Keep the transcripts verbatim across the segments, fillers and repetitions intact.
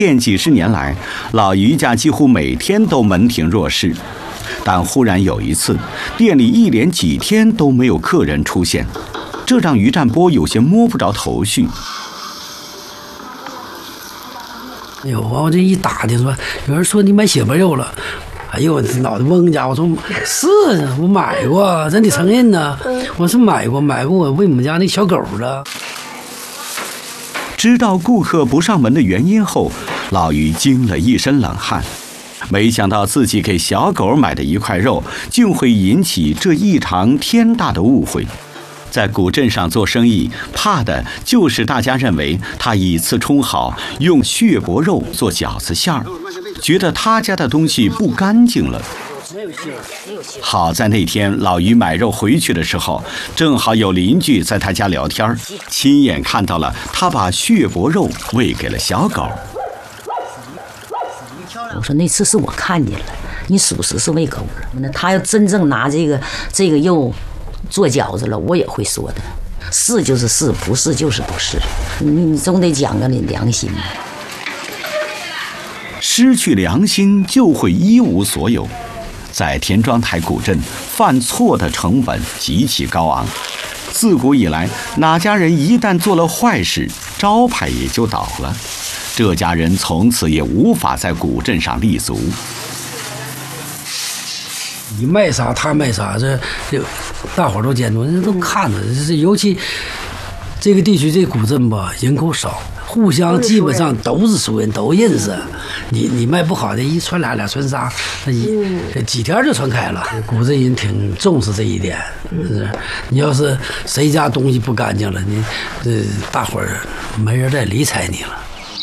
店几十年来，老于家几乎每天都门庭若市，但忽然有一次，店里一连几天都没有客人出现，这让于占波有些摸不着头绪。 有啊，我这一打听说，有人说你买血白肉了。哎呦，我脑袋嗡家伙！我说是，我买过，这你承认呢？我是买过，买过我喂我们家那小狗的。 知道顾客不上门的原因后，老于惊了一身冷汗。没想到自己给小狗买的一块肉，竟会引起这一场天大的误会。在古镇上做生意，怕的就是大家认为他以次充好，用血脖肉做饺子馅儿，觉得他家的东西不干净了。好在那天老于买肉回去的时候，正好有邻居在他家聊天，亲眼看到了他把血脖肉喂给了小狗。 我说那次是我看见了，你属实是喂狗了。那他要真正拿这个这个肉做饺子了，我也会说的，是就是是，不是就是不是，你你总得讲个你良心。 失去良心就会一无所有。在田庄台古镇，犯错的成本极其高昂。自古以来，哪家人一旦做了坏事，招牌也就倒了，这家人从此也无法在古镇上立足。 你卖啥他卖啥，这这大伙儿都监督，人都看着。这尤其这个地区这古镇吧，人口少，互相基本上都是熟人，都认识。你你卖不好的，一传俩俩传仨，那一几天就传开了。古镇人挺重视这一点，是你要是谁家东西不干净了，你这大伙儿没人再理睬你了。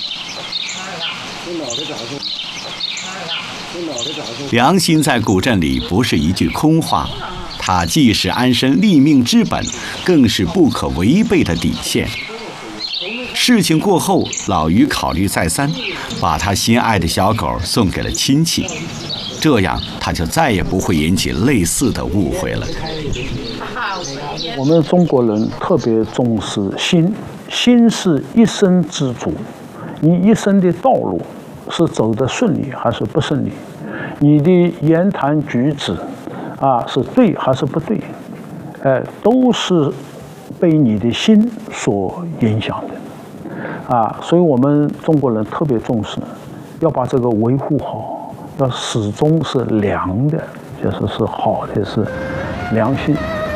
良心在古镇里不是一句空话，它既是安身立命之本，更是不可违背的底线。事情过后，老于考虑再三，把他心爱的小狗送给了亲戚，这样他就再也不会引起类似的误会了。 我们中国人特别重视心，心是一生之主，你一生的道路是走得顺利还是不顺利，你的言谈举止啊是对还是不对，呃，都是被你的心所影响的。啊，所以我们中国人特别重视，要把这个维护好，要始终是良的，就是是好的，是良心。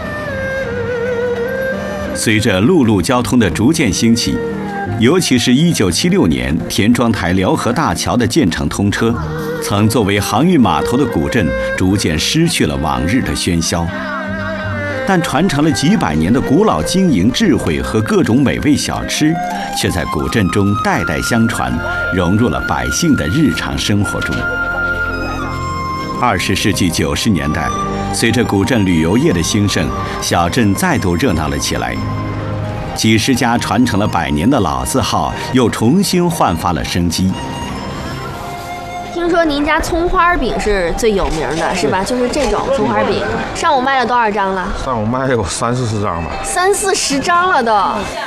随着陆路交通的逐渐兴起，尤其是一九七六年田庄台辽河大桥的建成通车，曾作为航运码头的古镇逐渐失去了往日的喧嚣。但传承了几百年的古老经营智慧和各种美味小吃，却在古镇中代代相传，融入了百姓的日常生活中。二十世纪九十年代，随着古镇旅游业的兴盛，小镇再度热闹了起来。几十家传承了百年的老字号又重新焕发了生机。 听说您家葱花饼是最有名的，是吧？就是这种葱花饼，上午卖了多少张了？ 上午卖有三四十张吧。 三四十张了都。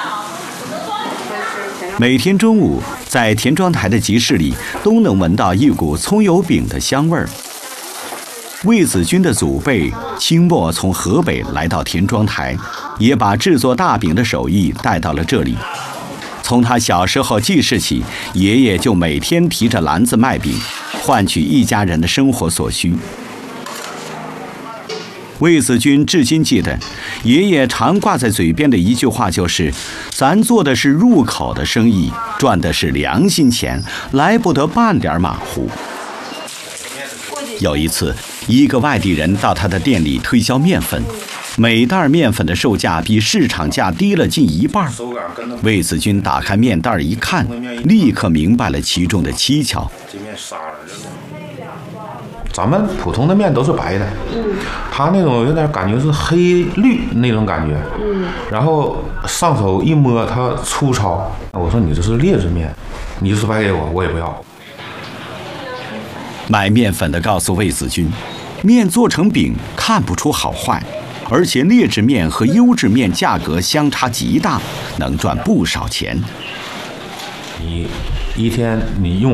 每天中午，在田庄台的集市里，都能闻到一股葱油饼的香味儿。魏子君的祖辈清末从河北来到田庄台，也把制作大饼的手艺带到了这里。从他小时候记事起，爷爷就每天提着篮子卖饼，换取一家人的生活所需。魏子君至今记得，爷爷常挂在嘴边的一句话就是：“咱做的是入口的生意，赚的是良心钱，来不得半点马虎。”有一次，一个外地人到他的店里推销面粉，每袋面粉的售价比市场价低了近一半。魏子君打开面袋一看，立刻明白了其中的蹊跷。 咱们普通的面都是白的，他那种有点感觉是黑绿那种感觉，然后上手一摸它粗糙，我说你这是劣质面，你就是白给我，我也不要。 买面粉的告诉魏子君，面做成饼看不出好坏，而且劣质面和优质面价格相差极大，能赚不少钱。 你一天你用